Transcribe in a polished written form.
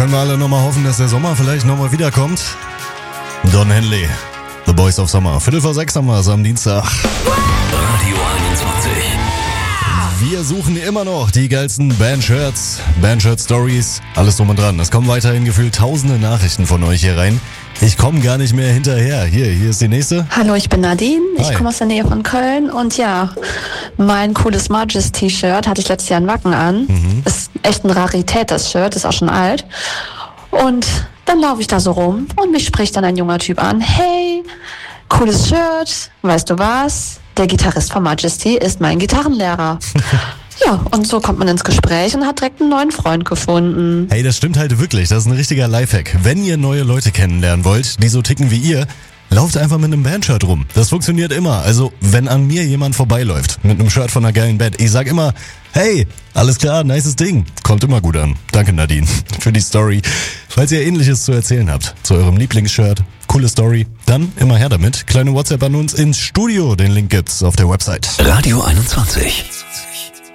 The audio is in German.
können wir alle nochmal hoffen, dass der Sommer vielleicht nochmal wiederkommt. Don Henley, The Boys of Summer. 5:45 haben wir es am Dienstag. Radio 21. Wir suchen immer noch die geilsten Bandshirt Stories, alles drum und dran. Es kommen weiterhin gefühlt tausende Nachrichten von euch hier rein. Ich komme gar nicht mehr hinterher. Hier ist die nächste. Hallo, ich bin Nadine. Hi. Ich komme aus der Nähe von Köln und ja, mein cooles Margis-T-Shirt hatte ich letztes Jahr in Wacken an. Ist echt eine Rarität, das Shirt, ist auch schon alt. Und dann laufe ich da so rum und mich spricht dann ein junger Typ an. Hey, cooles Shirt, weißt du was? Der Gitarrist von Majesty ist mein Gitarrenlehrer. Ja, und so kommt man ins Gespräch und hat direkt einen neuen Freund gefunden. Hey, das stimmt halt wirklich. Das ist ein richtiger Lifehack. Wenn ihr neue Leute kennenlernen wollt, die so ticken wie ihr, lauft einfach mit einem Bandshirt rum. Das funktioniert immer. Also, wenn an mir jemand vorbeiläuft mit einem Shirt von einer geilen Band, ich sag immer, hey, alles klar, nices Ding. Kommt immer gut an. Danke, Nadine, für die Story. Falls ihr Ähnliches zu erzählen habt, zu eurem Lieblingsshirt, coole Story, dann immer her damit. Kleine WhatsApp an uns ins Studio. Den Link gibt's auf der Website. Radio 21.